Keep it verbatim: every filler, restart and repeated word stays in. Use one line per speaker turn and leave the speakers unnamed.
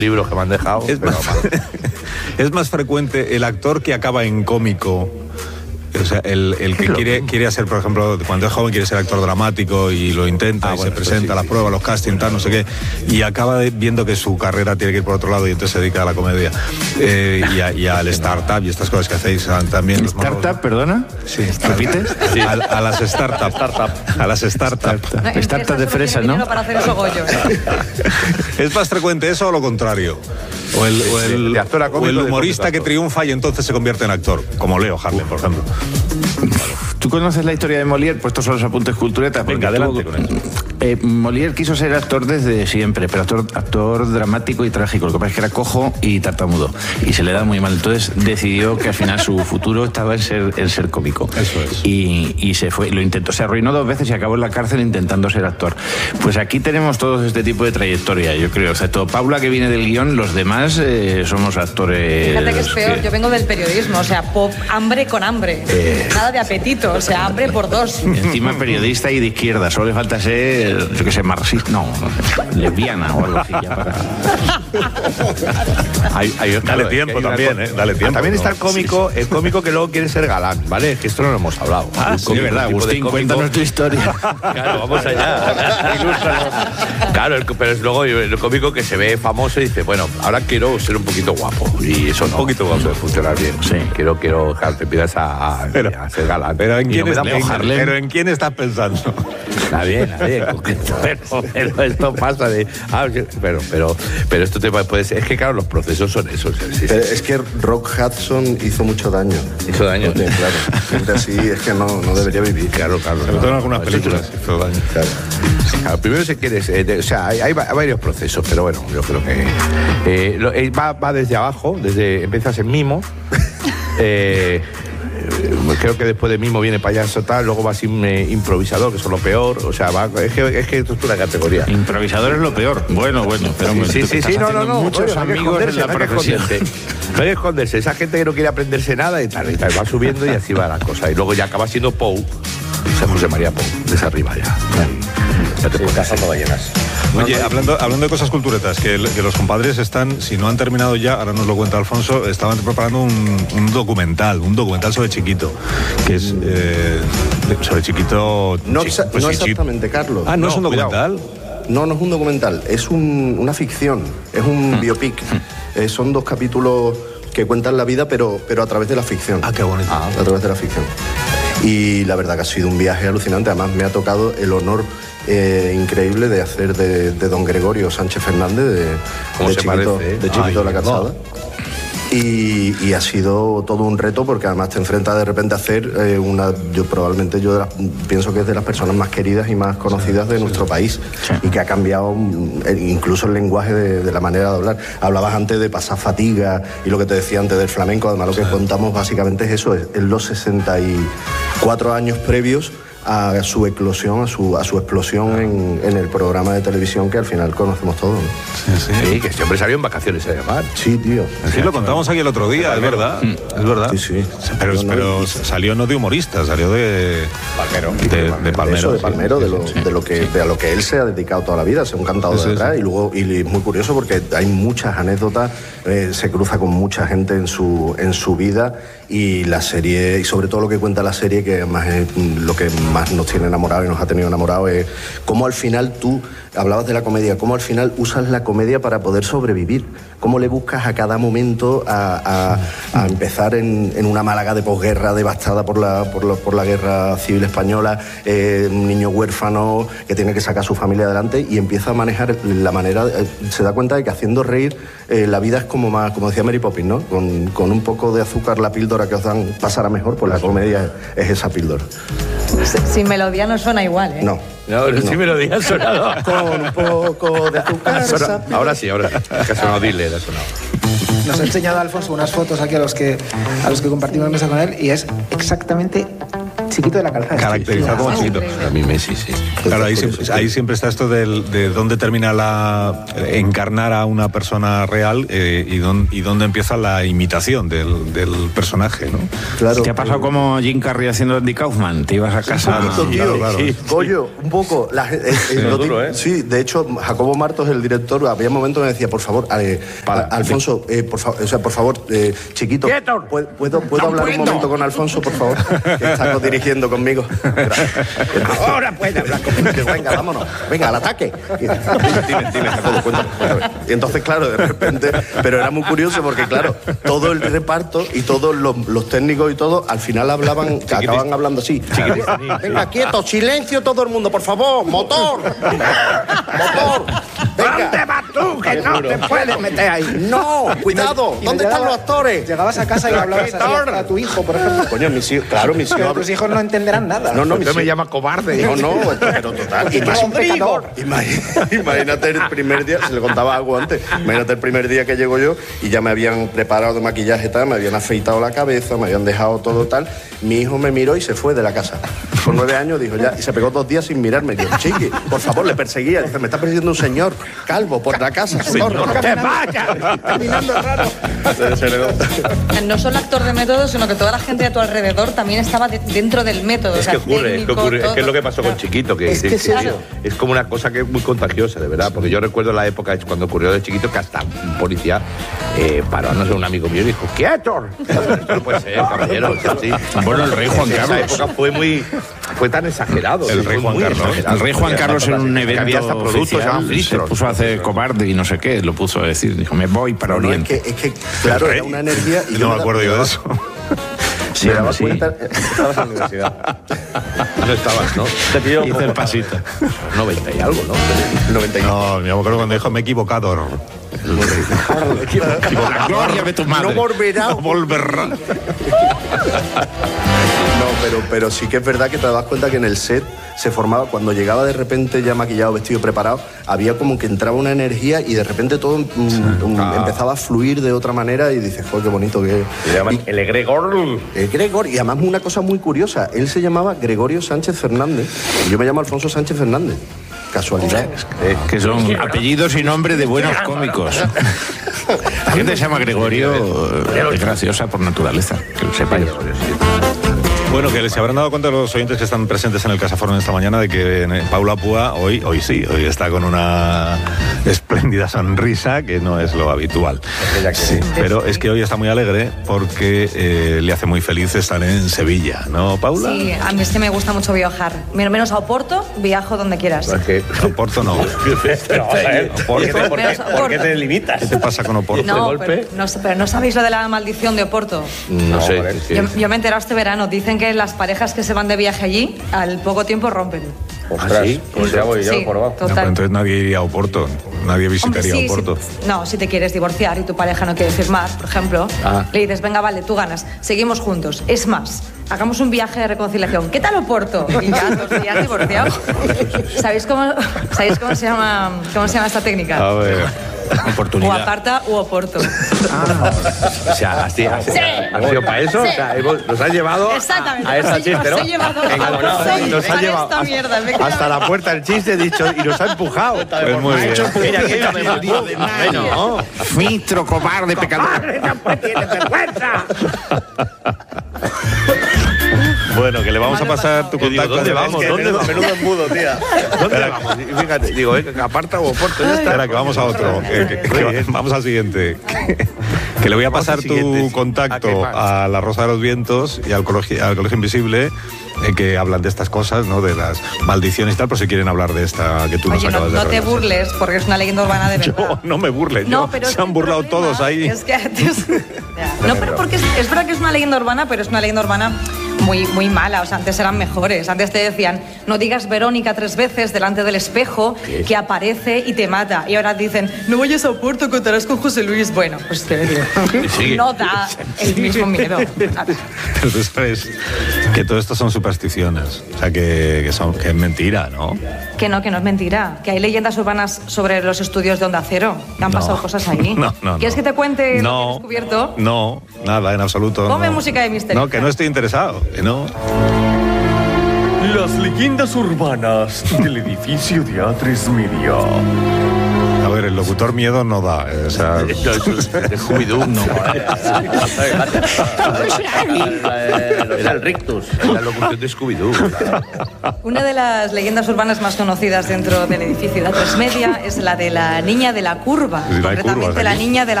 libros que me han dejado.
Es,
pero
más, es más frecuente el actor que acaba en cómico. O sea, el, el que quiere, quiere ser, por ejemplo, cuando es joven quiere ser actor dramático y lo intenta
ah,
y
bueno,
se presenta
sí,
a las
sí,
pruebas,
sí,
los castings, tal, no sé qué, y acaba de, viendo que su carrera tiene que ir por otro lado y entonces se dedica a la comedia eh, y, a, y al startup y estas cosas que hacéis también.
¿Startup,
los
perdona?
Sí.
¿Repites?
Sí. A, a las startups.
Startup.
A las startups.
No,
Startup de fresa, ¿no?
Para hacer eso Goyo, ¿eh?
¿Es más frecuente eso o lo contrario? O el, o el,
de actor a cómico,
o el
de
humorista
cómico a
que
actor.
triunfa y entonces se convierte en actor, como Leo Harlem, por ejemplo.
¿Tú conoces la historia de Molière? Pues estos son los apuntes culturetas.
Venga, adelante
tuvo,
con eso.
Eh, Molière quiso ser actor desde siempre, pero actor, actor dramático y trágico. Lo que pasa es que era cojo y tartamudo. Y se le da muy mal. Entonces decidió que al final su futuro estaba en ser, en ser cómico.
Eso es.
Y, y se fue. Lo intentó. Se arruinó dos veces y acabó en la cárcel intentando ser actor. Pues aquí tenemos todos este tipo de trayectoria, yo creo. Excepto Paula, que viene del guión, los demás eh, somos actores.
Fíjate que es peor,
que...
yo vengo del periodismo, o sea, pop, hambre con hambre.
Eh...
Nada de apetito, o sea, hambre por dos.
Encima periodista y de izquierda, solo le falta ser, yo qué sé, marxista, no, no sé, lesbiana o algo así, ya para...
Hay, hay,
Dale
claro,
tiempo
hay
también,
una...
¿eh? Dale tiempo.
Ah, también
¿no?
está el cómico, el cómico que luego quiere ser galán, ¿vale? Que esto no lo hemos hablado.
Ah,
Un
sí,
cómico,
verdad,
tipo de
Agustín,
cómico-
cuéntanos tu historia.
Claro, vamos allá. Ilústranos. Claro, el- pero es luego el cómico que se ve famoso y dice, bueno, ahora quiero ser un poquito guapo. Y eso no.
Un poquito guapo.
Puede funcionar bien.
Sí.
Quiero, quiero, claro, te empiezas a, a,
Pero-
a ser galán.
Pero ¿en
Y
quién,
no me da
es- en-
mojarle.
pero ¿en quién estás pensando?
Está bien, está bien. Pero, pero esto pasa de... ah, pero, pero, pero esto te puede ser... Es que, claro, los procesos son esos. Sí, sí.
Pero es que Rock Hudson hizo mucho daño.
Hizo daño.
Sí, claro. Gente así es que no, no debería vivir.
Claro, claro.
Sobre todo en algunas películas. hizo daño.
Claro.
Claro, primero se quiere, eh, de- o sea, hay, hay va- varios procesos, pero bueno, yo creo que eh, lo- eh, va, va desde abajo, desde empiezas en mimo, eh, eh, creo que después de mimo viene payaso tal, luego vas in- eh, improvisador, que es lo peor, o sea, va, es que es que esto es una categoría.
Improvisador es lo peor. Bueno, bueno, pero
Sí, sí, sí, no, no, no.
muchos
Oye, no hay que
amigos en
esconderse,
la
no hay que
profesión.
esconderse. No hay que esconderse. Esa gente que no quiere aprenderse nada y tal, y tal, va subiendo y así va la cosa. Y luego ya acaba siendo Pou, o sea, José María Pou, desde arriba ya. Ya te pones.
Cazando ballenas.
Oye, hablando, hablando de cosas culturetas, que, que los compadres están, si no han terminado ya, ahora nos lo cuenta Alfonso, estaban preparando un, un documental, un documental sobre Chiquito, que es eh, sobre Chiquito...
No,
chi-
exa-
pues
no
sí, chi-
exactamente, Carlos.
Ah, ¿no, es un
cuidado.
documental?
No, no es un documental, es un- una ficción, es un biopic. Eh, son dos capítulos que cuentan la vida, pero, pero a través de la ficción.
Ah, qué bonito.
A través de la ficción. Y la verdad que ha sido un viaje alucinante. Además, me ha tocado el honor eh, increíble de hacer de, de don Gregorio Sánchez Fernández, de,
¿Cómo
de
se
Chiquito,
parece, eh?
de Chiquito
Ay,
la Calzada. Y, y ha sido todo un reto porque además te enfrentas de repente a hacer eh, una, yo probablemente yo de las- pienso que es de las personas más queridas y más conocidas de nuestro país y que ha cambiado mm, el- incluso el lenguaje de, de la manera de hablar. Hablabas antes de pasar fatiga y lo que te decía antes del flamenco, además lo que contamos básicamente es eso, es, es los sesenta y cuatro años previos a su eclosión, a su, a su explosión en, en el programa de televisión que al final conocemos todos, ¿no?
Sí, sí.
Sí, que este hombre salió en vacaciones a llamar.
Sí, tío.
Sí, lo contamos aquí el otro día, es verdad. Es verdad.
Sí, sí.
Pero,
No, no,
pero
y-
salió no de humorista, salió de...
Palmero.
De, de Palmero.
Eso, de
sí.
Palmero, de, lo, de, lo que, de a lo que él se ha dedicado toda la vida, se ha encantado
Eso
de
es.
atrás. Y luego, y es muy curioso porque hay muchas anécdotas, eh, se cruza con mucha gente en su, en su vida y la serie, y sobre todo lo que cuenta la serie, que además es lo que más nos tiene enamorados y nos ha tenido enamorados, es cómo al final tú, hablabas de la comedia, cómo al final usas la comedia para poder sobrevivir, cómo le buscas a cada momento a, a, a empezar en, en una Málaga de posguerra devastada por la, por la, por la guerra civil española, eh, un niño huérfano que tiene que sacar a su familia adelante y empieza a manejar la manera, eh, se da cuenta de que haciendo reír eh, la vida es como más, como decía Mary Poppins, ¿no? Con, con un poco de azúcar la píldora que os dan pasará mejor, pues la comedia es esa píldora.
Sin melodía no suena igual, ¿eh?
No.
No, no. Sí me lo digas sonado.
Con un poco de azúcar.
Ahora, ahora sí, ahora sí. Es que ha sonado Diller, ha sonado.
Nos ha enseñado Alfonso unas fotos aquí a los que a los que compartimos mesa con él y es exactamente Chiquito de la calzada.
Caracterizado como Chiquito.
A mí Messi, sí.
Claro, ahí siempre, ahí siempre está esto del, de dónde termina la encarnar a una persona real eh, y, dónde, y dónde empieza la imitación del, del personaje, ¿no?
Claro.
¿Te ha pasado como Jim Carrey haciendo Andy Kaufman? Te ibas a casa.
Un poquito,
sí,
tío.
claro, claro.
Sí. Goyo, un poco. La, eh, eh, lo
duro,
di-
¿eh?
Sí, de hecho, Jacobo Martos, el director, había momentos que me decía, por favor, eh,
Para.
a- Alfonso, eh, por favor, o sea, por favor, eh, chiquito,
¡Quieto!
¿puedo, puedo, ¿puedo hablar un momento con Alfonso, por favor? Que está dirigiendo conmigo. Ahora puede hablar conmigo. Venga, vámonos. Venga, al ataque. Dime, dime, dime, Jacobo, cuéntame, cuéntame. Y entonces, claro, de repente, pero era muy curioso porque, claro, todo el reparto y todos los, los técnicos y todo, al final hablaban, acababan hablando así. Venga, quieto, silencio todo el mundo, por favor, motor. Motor. Venga.
¿Dónde vas tú? Que no te puedes meter ahí.
No, cuidado.
Y no
¿Dónde están
llegaba-
los actores?
Llegabas a casa y hablabas así a, a tu hijo, por ejemplo.
Coño, mis hijos, claro, mis hijos.
Pero tus hijos no entenderán nada.
No, no, mis
Usted me
hijos.
llama cobarde.
No, no, pero total.
Y tú eres un pecador.
Imagínate, imagínate el primer día, se le contaba algo antes, imagínate el primer día que llego yo y ya me habían preparado de maquillaje tal, me habían afeitado la cabeza, me habían dejado todo tal. Mi hijo me miró y se fue de la casa. Con nueve años dijo ya, y se pegó dos días sin mirarme. Yo, chiqui, por favor, le perseguía. Dice, me está persiguiendo un señor calvo por la casa. Señor,
¡Que vaya! Caminando raro.
No solo actor de método, sino que toda la gente a tu alrededor también estaba de- dentro del método.
Es
o sea,
que ocurre, es que
técnico,
ocurre, es
todo.
que es lo que pasó con Chiquito, que,
Es que
que-
es
que-
eso.
es como una cosa que es muy contagiosa, de verdad, porque yo recuerdo la época cuando ocurrió de Chiquito que hasta un policía eh, paró, no sé, un amigo mío y dijo, ¡quieto! Esto no puede ser, caballero, o sea, sí.
Bueno, el rey Juan
Esa
Carlos.
época fue muy, fue tan exagerado.
El
sí,
rey
fue
Juan
muy
Carlos.
exagerado.
El rey Juan Carlos en un
Que
evento
había hasta productos
oficial
llamados
se
Fristros.
puso a hacer cobarde y no sé qué, lo puso a decir, dijo, me voy para
no, es
Oriente.
que, es que, claro, era una energía. Y
No
yo
me
da-
acuerdo yo de eso.
Sí,
me daba
sí.
cuenta, eh, estabas en la universidad.
No estabas, ¿no?
Hizo el pasito.
noventa y algo, ¿no?
noventa y
No, me acuerdo cuando dijo, me he equivocado.
La gloria de tu madre.
No volverá.
No volverá.
No, pero, pero sí que es verdad que te das cuenta que en el set se formaba, cuando llegaba de repente ya maquillado, vestido, preparado, había como que entraba una energía y de repente todo mm, mm, empezaba a fluir de otra manera y dices, joder, qué bonito que es.
Le llaman
Y-
el egregor.
el Gregor, y además una cosa muy curiosa, él se llamaba Gregorio Sánchez Fernández y yo me llamo Alfonso Sánchez Fernández. Casualidad.
Que son apellidos y nombres de buenos cómicos. La gente se llama Gregorio, eh, es graciosa por naturaleza, que lo sepáis.
Bueno, que se habrán dado cuenta los oyentes que están presentes en el Casaforno esta mañana de que eh, Paula Púa hoy, hoy sí, hoy está con una espléndida sonrisa que no es lo habitual. Sí, pero es que hoy está muy alegre porque eh, le hace muy feliz estar en Sevilla, ¿no, Paula?
Sí, a mí es que me gusta mucho viajar. Menos menos a Oporto, viajo donde quieras.
Porque,
Oporto no.
pero vamos a ver, ¿por qué te- por qué-
Menos
por qué te
Oporto.
limitas?
¿Qué te pasa con Oporto?
No,
golpe?
pero no, sé- pero no sabéis lo de la maldición de Oporto.
No sé. es que-
Yo, yo me he enterado este verano. Dicen que las parejas que se van de viaje allí, al poco tiempo rompen.
¿Ah, sí? Pues ya voy, ya
Sí,
voy por abajo.
No, pero
total.
entonces nadie iría a Oporto, nadie
Hombre,
visitaría
sí,
Oporto.
sí. No, si te quieres divorciar y tu pareja no quiere firmar, por ejemplo,
Ah.
le dices, venga, vale, tú ganas, seguimos juntos. Es más, hagamos un viaje de reconciliación. ¿Qué tal Oporto? Y ya dos días divorciados. ¿Sabéis cómo, ¿sabéis cómo se llama, cómo se llama esta técnica?
A ver.
O
Oportunidad.
aparta u Oporto.
O sea, así, así,
Sí.
¿ha sido para eso?
Sí.
O sea, hemos- nos han llevado
Exactamente.
a esa
Os he-
chiste, ¿no?
os he llevado a-
Encajonado,
sí,
nos ha
para
llevado
esta mierda, efectivamente.
hasta la puerta del chiste dicho y nos ha empujado.
Pues muy bien.
Mira, que ella me empujó. Bueno,
Fistro, cobarde, pecador.
Bueno, que le vamos a pasar tu
Yo digo,
contacto.
¿dónde vamos?
Es que
¿Dónde
menudo-
vamos?
menudo embudo, tía.
¿dónde vamos? Y fíjate, digo, eh, que aparta o Oporto, ya está.
Espera, que vamos a otro. Que- que- que va- vamos al siguiente. Que le voy a pasar
al
tu
siguiente, sí.
contacto
¿A qué más?
a la Rosa de los Vientos y al Colegio, al Colegio Invisible, eh, que hablan de estas cosas, ¿no? De las maldiciones y tal, por si quieren hablar de esta que tú nos
Oye, no,
acabas de
no te
revelar.
burles, porque es una leyenda urbana de verdad.
Yo no me burle,
No,
yo.
pero es
se
que
han
el
burlado
problema
todos ahí.
Es que antes. Ya. No, pero porque es, es verdad que es una leyenda urbana, pero es una leyenda urbana muy, muy mala. O sea, antes eran mejores. Antes te decían, no digas Verónica tres veces delante del espejo, que aparece y te mata. Y ahora dicen, no vayas a Oporto, contarás con José Luis. Bueno, pues te digo,
Sí.
no da el mismo miedo.
Pero tú sabes que todo esto son supersticiones. O sea, que, que, son, que es mentira, ¿no?
Que no, que no es mentira. Que hay leyendas urbanas sobre los estudios de Onda Cero. Que han
No.
pasado cosas ahí.
No, no,
¿Quieres
no.
que te cuente lo que he
No,
descubierto?
no, nada, en absoluto.
Ponme
no.
música de misterio.
No, que no estoy interesado, que no.
Las leyendas urbanas del edificio de A tres Media.
A ver, el locutor miedo no da. eh, O sea,
De Scooby-Doo, no.
Era el rictus.
La locución de Scooby-Doo.
Una de las leyendas urbanas más conocidas dentro del edificio de A tres Media es la de la niña de la curva.
Sí, la de
Concretamente
curvas,
la
aquí.
niña de la